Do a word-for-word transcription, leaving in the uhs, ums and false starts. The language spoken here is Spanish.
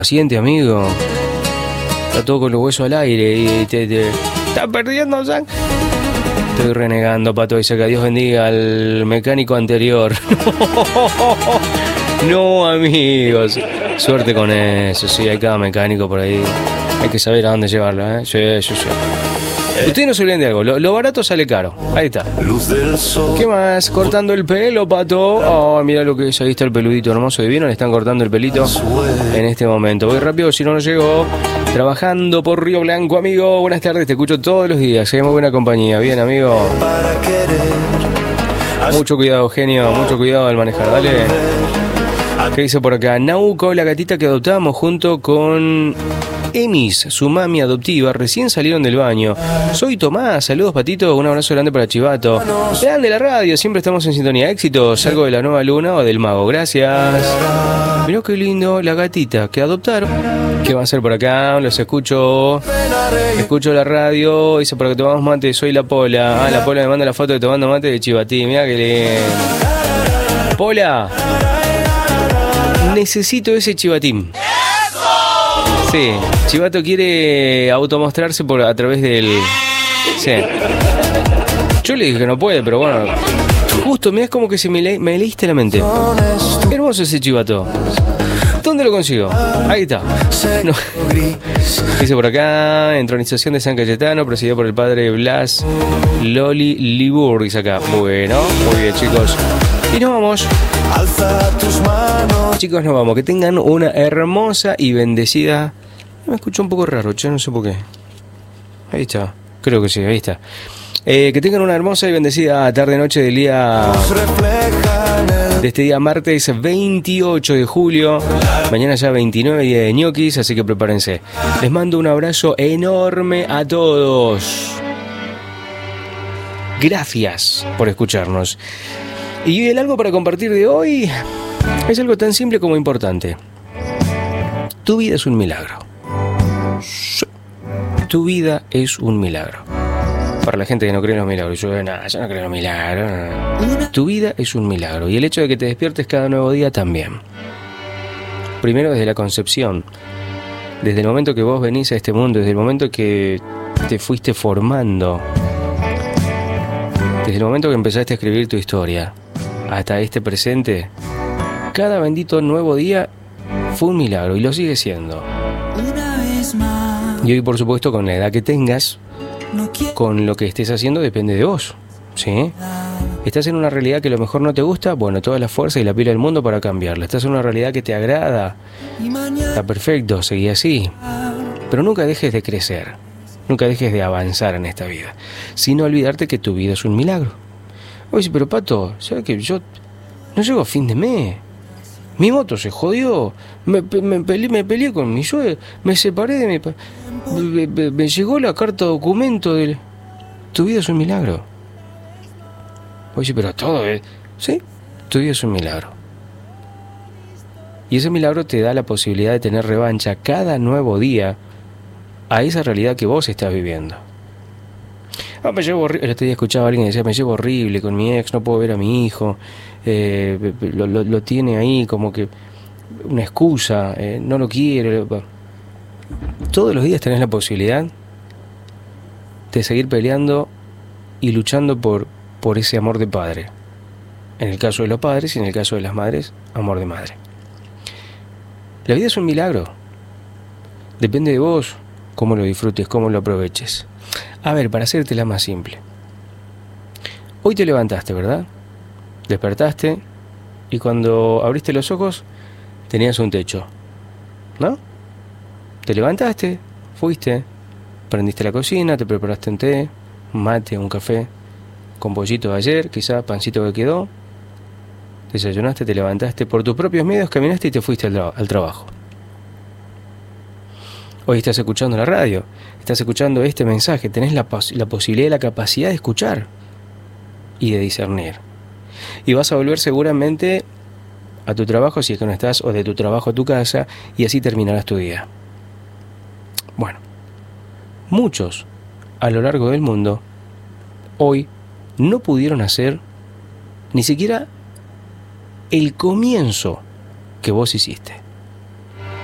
Paciente, amigo. Está todo con los huesos al aire y te, te está perdiendo sangre. Estoy renegando, Pato, dice que Dios bendiga al mecánico anterior. No, amigos. Suerte con eso, sí, hay cada mecánico por ahí. Hay que saber a dónde llevarlo, ¿eh? Sí, sí, sí. Ustedes no se olviden de algo, lo, lo barato sale caro. Ahí está. ¿Qué más? Cortando el pelo, Pato. Oh, mira lo que es, ahí está el peludito hermoso divino. Le están cortando el pelito en este momento. Voy rápido, si no, no llego. Trabajando por Río Blanco, amigo. Buenas tardes, te escucho todos los días. Hay muy buena compañía. Bien, amigo. Mucho cuidado, genio. Mucho cuidado al manejar, dale. ¿Qué dice por acá? Nauco, la gatita que adoptamos junto con Emis, su mami adoptiva, recién salieron del baño. Soy Tomás, saludos, Patito, un abrazo grande para Chivato. Grande la radio, siempre estamos en sintonía. Éxitos, algo de la nueva luna o del mago, gracias. Mirá qué lindo, la gatita que adoptaron. ¿Qué va a hacer por acá? Los escucho. Escucho la radio, dice por acá tomamos mate, soy la Pola. Ah, la Pola me manda la foto de tomando mate de Chivatín, mirá que lindo. Pola, necesito ese chivatín. Sí, Chivato quiere automostrarse por a través del... Sí. Yo le dije que no puede, pero bueno. Justo, mirá, es como que se me, le... me leíste la mente. Hermoso ese Chivato. ¿Dónde lo consigo? Ahí está. No. Dice por acá, entronización de San Cayetano, presidida por el padre Blas Loli Libur, dice acá. Bueno, muy bien, chicos. Y nos vamos. Alza tus manos. Chicos, nos vamos. Que tengan una hermosa y bendecida... Me escucho un poco raro, che, no sé por qué. Ahí está. Creo que sí, ahí está. Eh, que tengan una hermosa y bendecida tarde-noche del día... De este día martes veintiocho de julio. Mañana ya veintinueve, día de ñoquis, así que prepárense. Les mando un abrazo enorme a todos. Gracias por escucharnos. Y el algo para compartir de hoy es algo tan simple como importante. Tu vida es un milagro. Tu vida es un milagro. Para la gente que no cree en los milagros, yo, no, yo no creo en los milagros. No. Tu vida es un milagro. Y el hecho de que te despiertes cada nuevo día también. Primero desde la concepción. Desde el momento que vos venís a este mundo, desde el momento que te fuiste formando. Desde el momento que empezaste a escribir tu historia. Hasta este presente, cada bendito nuevo día fue un milagro y lo sigue siendo. Y hoy, por supuesto, con la edad que tengas, con lo que estés haciendo, depende de vos, ¿sí? ¿Estás en una realidad que a lo mejor no te gusta? Bueno, toda la fuerza y la pila del mundo para cambiarla. ¿Estás en una realidad que te agrada? Está perfecto, seguí así. Pero nunca dejes de crecer, nunca dejes de avanzar en esta vida, sin olvidarte que tu vida es un milagro. Oye, pero Pato, ¿sabes que yo no llego a fin de mes? Mi moto se jodió, me, me, peleé, me peleé con mi suegro, me separé de mi... Me, me, me llegó la carta documento de... Tu vida es un milagro. Oye, pero todo es... Sí, tu vida es un milagro. Y ese milagro te da la posibilidad de tener revancha cada nuevo día a esa realidad que vos estás viviendo. Ah, me llevo horrible. El otro día escuchaba a alguien que decía, me llevo horrible con mi ex, no puedo ver a mi hijo, eh, lo, lo, lo tiene ahí como que una excusa, eh, no lo quiere. Todos los días tenés la posibilidad de seguir peleando y luchando por, por ese amor de padre. En el caso de los padres y en el caso de las madres, amor de madre. La vida es un milagro. Depende de vos cómo lo disfrutes, cómo lo aproveches. A ver, para hacértela más simple. Hoy te levantaste, ¿verdad? Despertaste y cuando abriste los ojos tenías un techo, ¿no? Te levantaste, fuiste, prendiste la cocina, te preparaste un té, un mate, un café, con pollito de ayer, quizá pancito que quedó, desayunaste, te levantaste, por tus propios medios caminaste y te fuiste al, tra- al trabajo. Hoy estás escuchando la radio, estás escuchando este mensaje, tenés la, pos- la posibilidad y la capacidad de escuchar y de discernir. Y vas a volver seguramente a tu trabajo, si es que no estás, o de tu trabajo a tu casa, y así terminarás tu día. Bueno, muchos a lo largo del mundo hoy no pudieron hacer ni siquiera el comienzo que vos hiciste.